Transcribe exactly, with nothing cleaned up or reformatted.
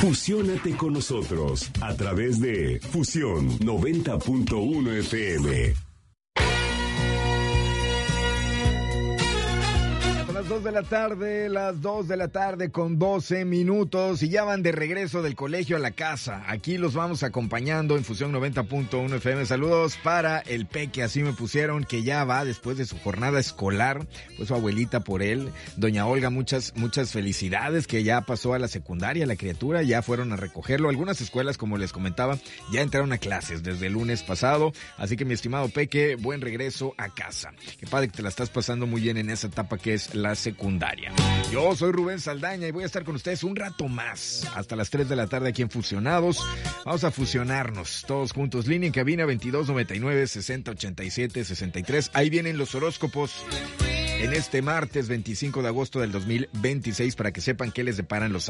Fusiónate con nosotros a través de Fusión noventa punto uno F M. Las dos de la tarde, las dos de la tarde con doce minutos y ya van de regreso del colegio a la casa. Aquí los vamos acompañando en Fusión noventa punto uno F M. Saludos para el Peque, así me pusieron, que ya va después de su jornada escolar. Pues su abuelita por él. Doña Olga, muchas, muchas felicidades, que ya pasó a la secundaria la criatura, ya fueron a recogerlo. Algunas escuelas, como les comentaba, ya entraron a clases desde el lunes pasado. Así que mi estimado Peque, buen regreso a casa. Qué padre que te la estás pasando muy bien en esa etapa que es la secundaria. Yo soy Rubén Saldaña y voy a estar con ustedes un rato más, hasta las tres de la tarde aquí en Fusionados. Vamos a fusionarnos todos juntos. Línea en cabina veintidós noventa y nueve, sesenta ochenta y siete, sesenta y tres. Ahí vienen los horóscopos en este martes veinticinco de agosto del dos mil veintiséis para que sepan qué les deparan los